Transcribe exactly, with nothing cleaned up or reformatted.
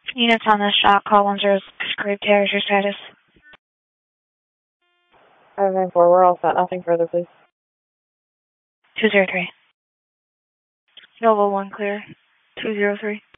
Units on this shot, call one zero six, Grave Terrors, your status. five nine four, we're all set. Nothing further, please. two zero three. Nova one clear. two zero three.